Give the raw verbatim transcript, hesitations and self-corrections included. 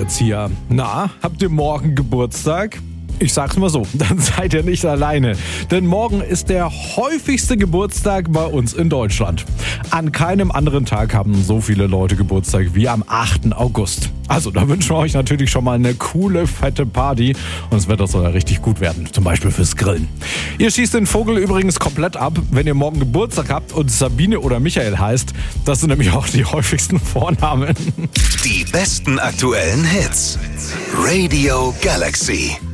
Erzieher. Na, habt ihr morgen Geburtstag? Ich sag's mal so, dann seid ihr nicht alleine. Denn morgen ist der häufigste Geburtstag bei uns in Deutschland. An keinem anderen Tag haben so viele Leute Geburtstag wie am achten August. Also da wünschen wir euch natürlich schon mal eine coole, fette Party. Und das Wetter soll ja richtig gut werden, zum Beispiel fürs Grillen. Ihr schießt den Vogel übrigens komplett ab, wenn ihr morgen Geburtstag habt und Sabine oder Michael heißt. Das sind nämlich auch die häufigsten Vornamen. Die besten aktuellen Hits. Radio Galaxy.